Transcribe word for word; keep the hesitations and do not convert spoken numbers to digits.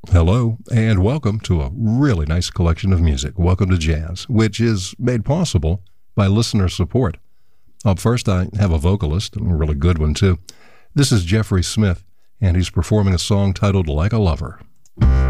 Hello, and welcome to a really nice collection of music. Welcome to Jazz, which is made possible by listener support. Up first, I have a vocalist, a really good one, too. This is Jeffrey Smith, and he's performing a song titled Like a Lover.